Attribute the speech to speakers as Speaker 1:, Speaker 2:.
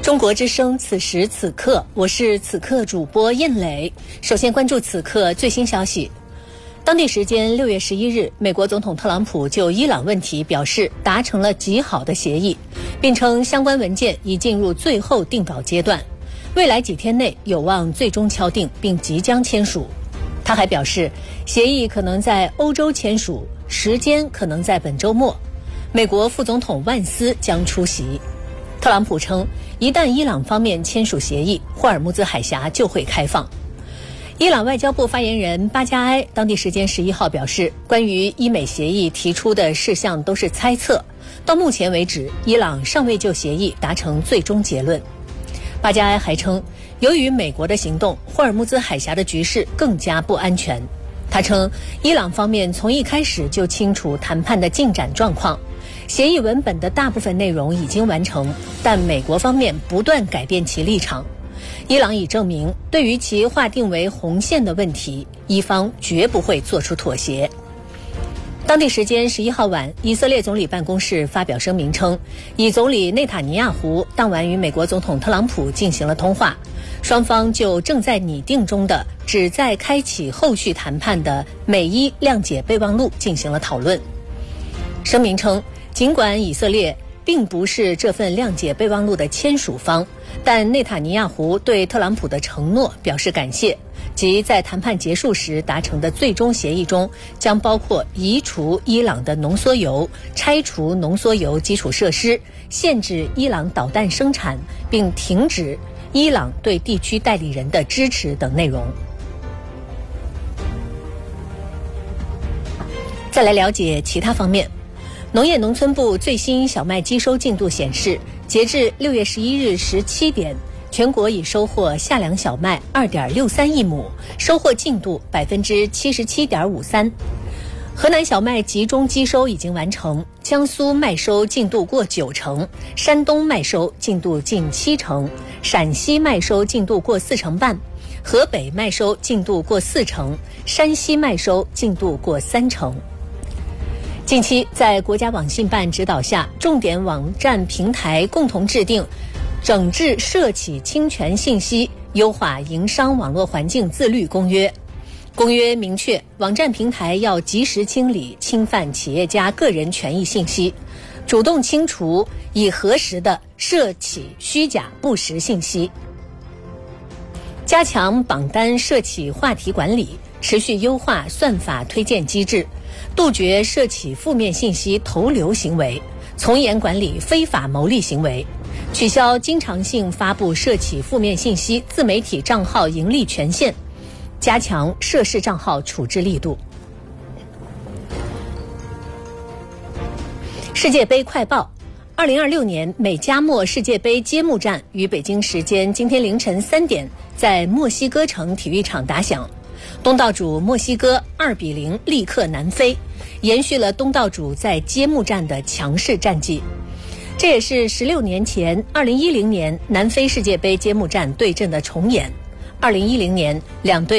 Speaker 1: 中国之声，此时此刻，我是此刻主播燕磊。首先关注此刻最新消息。当地时间6月11日，美国总统特朗普就伊朗问题表示达成了极好的协议，并称相关文件已进入最后定稿阶段，未来几天内有望最终敲定并即将签署。他还表示，协议可能在欧洲签署，时间可能在本周末。美国副总统万斯将出席。特朗普称，一旦伊朗方面签署协议，霍尔木兹海峡就会开放。伊朗外交部发言人巴加埃当地时间11号表示，关于伊美协议提出的事项都是猜测，到目前为止，伊朗尚未就协议达成最终结论。巴加埃还称，由于美国的行动，霍尔木兹海峡的局势更加不安全。他称，伊朗方面从一开始就清楚谈判的进展状况，协议文本的大部分内容已经完成，但美国方面不断改变其立场。伊朗已证明，对于其划定为红线的问题，伊方绝不会做出妥协。当地时间11号晚，以色列总理办公室发表声明称，以总理内塔尼亚胡当晚与美国总统特朗普进行了通话，双方就正在拟定中的旨在开启后续谈判的美伊谅解备忘录进行了讨论。声明称，尽管以色列并不是这份谅解备忘录的签署方，但内塔尼亚胡对特朗普的承诺表示感谢，即在谈判结束时达成的最终协议中将包括移除伊朗的浓缩铀、拆除浓缩铀基础设施、限制伊朗导弹生产，并停止伊朗对地区代理人的支持等内容。再来了解其他方面。农业农村部最新小麦机收进度显示，截至6月11日17点，全国已收获夏粮小麦 2.63 亿亩，收获进度 77.53%。河南小麦集中机收已经完成，江苏麦收进度过90%，山东麦收进度近70%，陕西麦收进度过4成半，河北麦收进度过4成，山西麦收进度过3成。近期，在国家网信办指导下，重点网站平台共同制定整治涉企侵权信息、优化营商网络环境自律公约。公约明确，网站平台要及时清理侵犯企业家个人权益信息，主动清除已核实的涉企虚假不实信息，加强榜单涉企话题管理，持续优化算法推荐机制，杜绝涉企负面信息投流行为，从严管理非法牟利行为，取消经常性发布涉企负面信息自媒体账号盈利权限，加强涉事账号处置力度。世界杯快报：2026年美加墨世界杯揭幕战于北京时间今天凌晨3点在墨西哥城体育场打响。东道主墨西哥2-0力克南非，延续了东道主在揭幕战的强势战绩。这也是16年前2010年南非世界杯揭幕战对阵的重演。2010年两队